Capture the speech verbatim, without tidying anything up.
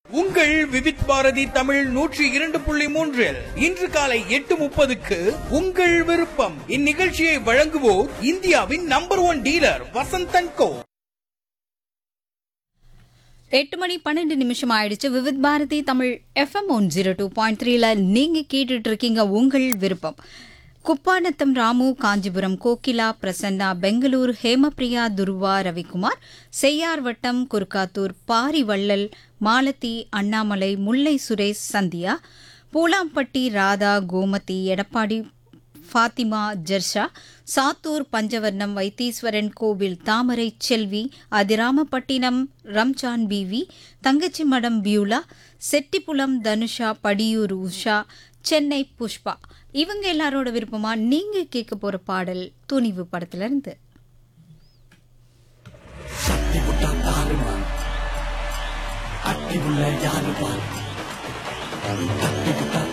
உங்கள் விவித் பாரதி தமிழ் நூற்றி இரண்டு புள்ளி மூன்றில் இன்று காலை எட்டு முப்பதுக்கு உங்கள் விருப்பம். இந்நிகழ்ச்சியை வழங்குவோர் இந்தியாவின் நம்பர் ஒன் டீலர் வசந்தன் கோ. எட்டு மணி பன்னெண்டு நிமிஷம் ஆயிடுச்சு. Vividh Bharathi Tamil FM one zero two point த்ரீல நீங்க கேட்டுட்டு இருக்கீங்க உங்கள் விருப்பம். குப்பாநத்தம் ராமு, காஞ்சிபுரம் கோகிலா, பிரசன்னா, பெங்களூர் ஹேமபிரியா, துருவா, ரவிக்குமார், செய்யார் வட்டம், குருக்காத்தூர், பாரி வள்ளல், மாலதி, அண்ணாமலை, முல்லை சுரேஷ், சந்தியா, பூலாம்பட்டி, ராதா, கோமதி, எடப்பாடி, ஃபாத்திமா, ஜர்ஷா, சாத்தூர், பஞ்சவர்ணம், வைத்தீஸ்வரன் கோவில், தாமரை செல்வி, அதிராமப்பட்டினம், ரம்ஜான் பிவி, தங்கச்சி மடம் பியூலா, செட்டிப்புலம் தனுஷா, படியூர் உஷா, சென்னை புஷ்பா, இவங்க எல்லாரோட விருப்பமா நீங்க கேட்க போற பாடல் துணிவு படத்துல இருந்து. சக்தி புட்டா தாருமா அட்டி உள்ள யாரு பாரு அட்டி புட்டா